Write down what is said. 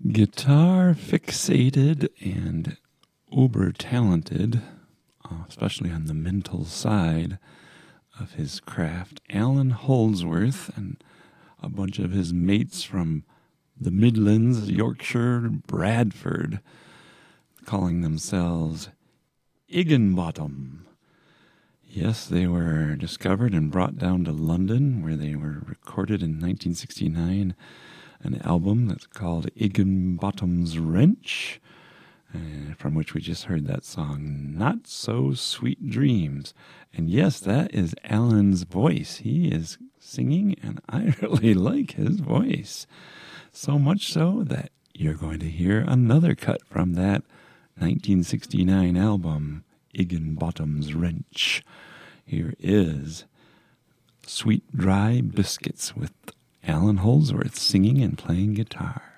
Guitar fixated and uber talented, especially on the mental side of his craft, Alan Holdsworth and a bunch of his mates from the Midlands, Yorkshire, Bradford, calling themselves Higginbottom. Yes, they were discovered and brought down to London, where they were recorded in 1969, an album that's called Higginbottom's Wrench, from which we just heard that song, Not So Sweet Dreams. And yes, that is Alan's voice. He is singing, and I really like his voice. So much so that you're going to hear another cut from that 1969 album, Higginbottom's Wrench. Here is Sweet Dry Biscuits with Alan Holdsworth singing and playing guitar.